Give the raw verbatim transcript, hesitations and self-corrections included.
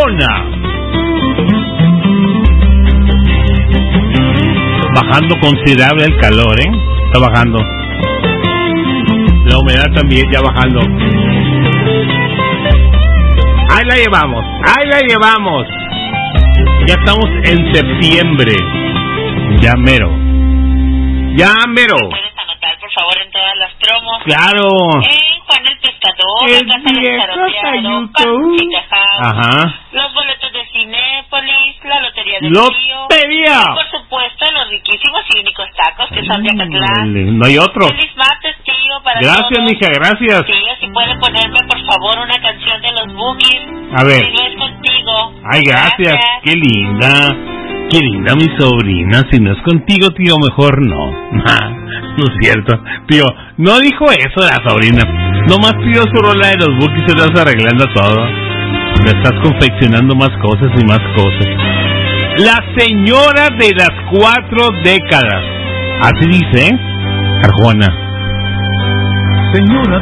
Arjona. Bajando considerable el calor, ¿eh? Está bajando. La humedad también ya bajando. Ahí la llevamos, ahí la llevamos. Ya estamos en septiembre. Ya mero. Ya mero. ¿Puedes anotar, por favor, en todas las promos? Claro. En Juan el Pescador, El la Casa del viejo Charoteado, Cayuco. Chica House, Ajá. los boletos de Cinépolis, la Lotería del Río. ¡Lotería! Y, por supuesto, los riquísimos y únicos tacos que son de Acatlán. No hay otro. Feliz martes, tío, para Gracias, todos. mija, gracias. Tío, si puede ponerme, por favor, una canción de los Bookies. A ver. Si no es contigo. Ay, gracias. Gracias. Qué linda. Qué linda mi sobrina. Si no es contigo, tío, mejor no. No es cierto. Tío, no dijo eso la sobrina. Nomás pidió su rola de los Bookies y se estás arreglando todo. Me estás confeccionando más cosas y más cosas. La señora de las cuatro décadas. Así dice, ¿eh? Arjona. Señora